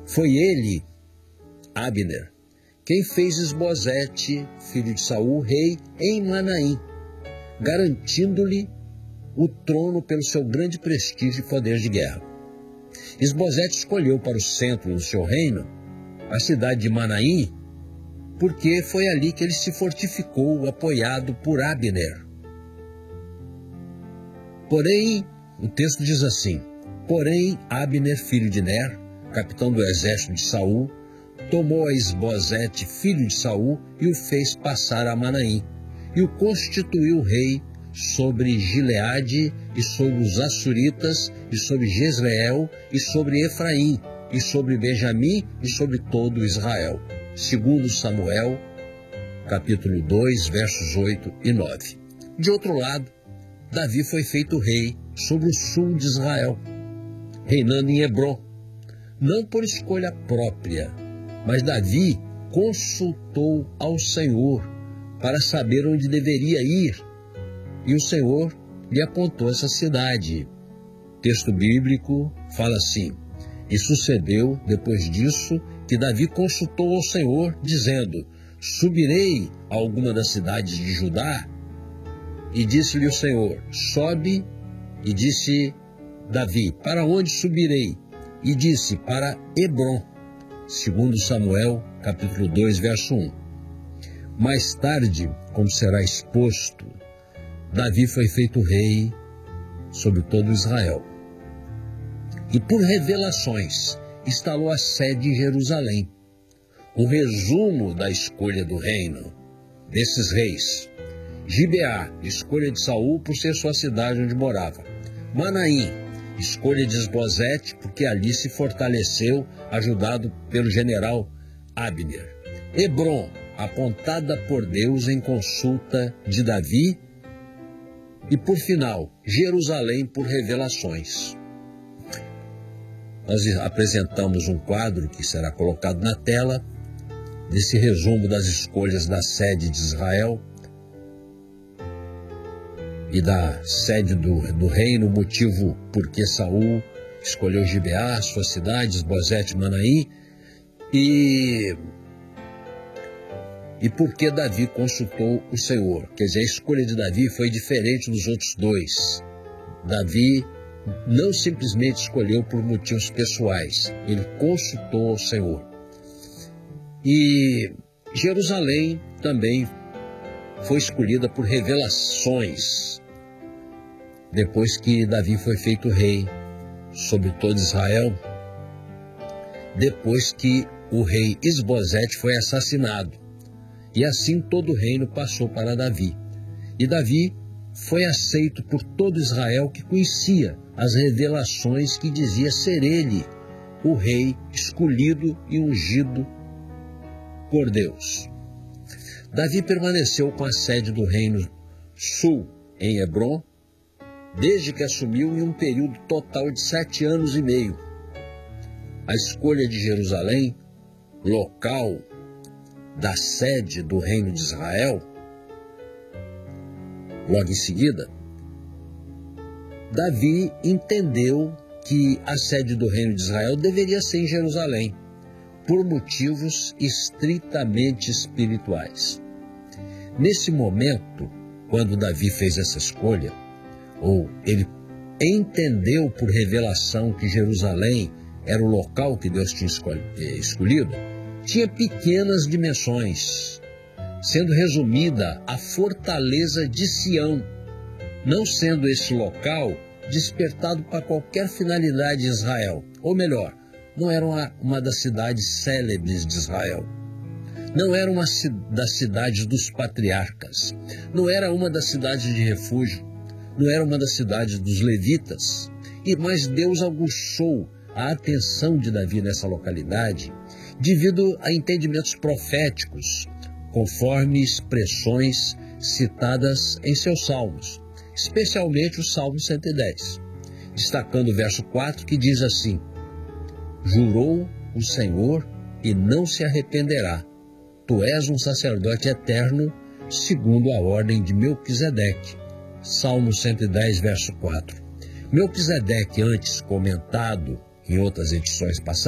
Foi ele, Abner, quem fez Isbosete, filho de Saul, rei em Manaim, garantindo-lhe o trono pelo seu grande prestígio e poder de guerra. Isbosete escolheu para o centro do seu reino a cidade de Manaim, porque foi ali que ele se fortificou, apoiado por Abner. Porém, o texto diz assim: porém, Abner, filho de Ner, capitão do exército de Saul, tomou a Isbosete, filho de Saul, e o fez passar a Manaim, e o constituiu rei sobre Gileade, e sobre os Assuritas, e sobre Jezreel, e sobre Efraim, e sobre Benjamim, e sobre todo Israel. Segundo Samuel, capítulo 2, versos 8 e 9. De outro lado, Davi foi feito rei sobre o sul de Israel, reinando em Hebrom, não por escolha própria, mas Davi consultou ao Senhor para saber onde deveria ir, e o Senhor lhe apontou essa cidade. O texto bíblico fala assim: e sucedeu, depois disso, que Davi consultou ao Senhor, dizendo: subirei a alguma das cidades de Judá? E disse-lhe o Senhor: sobe. E disse Davi: para onde subirei? E disse: para Hebrom. Segundo Samuel, capítulo 2, verso 1. Mais tarde, como será exposto, Davi foi feito rei sobre todo Israel. E por revelações, instalou a sede em Jerusalém. Um resumo da escolha do reino desses reis: Gibeá, escolha de Saul por ser sua cidade onde morava. Manaim, escolha de Isbosete, porque ali se fortaleceu, ajudado pelo general Abner. Hebrom, apontada por Deus em consulta de Davi. E por final, Jerusalém por revelações. Nós apresentamos um quadro que será colocado na tela, desse resumo das escolhas da sede de Israel e da sede do reino, o motivo por que Saul escolheu Gibeá, sua cidade, Isbosete, Manaim, e por que Davi consultou o Senhor. Quer dizer, a escolha de Davi foi diferente dos outros dois. Davi não simplesmente escolheu por motivos pessoais, ele consultou ao Senhor. E Jerusalém também foi escolhida por revelações, depois que Davi foi feito rei sobre todo Israel, depois que o rei Isbosete foi assassinado. E assim todo o reino passou para Davi. E Davi foi aceito por todo Israel, que conhecia as revelações que dizia ser ele o rei escolhido e ungido por Deus. Davi permaneceu com a sede do reino sul em Hebrom, desde que assumiu, em um período total de 7 anos e meio. A escolha de Jerusalém, local da sede do reino de Israel, logo em seguida, Davi entendeu que a sede do reino de Israel deveria ser em Jerusalém, por motivos estritamente espirituais. Nesse momento, quando Davi fez essa escolha, ou ele entendeu por revelação que Jerusalém era o local que Deus tinha escolhido, tinha pequenas dimensões, sendo resumida a fortaleza de Sião, não sendo esse local despertado para qualquer finalidade de Israel. Ou melhor, não era uma das cidades célebres de Israel. Não era uma das cidades dos patriarcas. Não era uma das cidades de refúgio. Não era uma das cidades dos levitas. Mas Deus aguçou a atenção de Davi nessa localidade devido a entendimentos proféticos, conforme expressões citadas em seus salmos, especialmente o Salmo 110, destacando o verso 4, que diz assim: jurou o Senhor e não se arrependerá. Tu és um sacerdote eterno, segundo a ordem de Melquisedeque. Salmo 110, verso 4. Melquisedeque, antes comentado em outras edições passadas,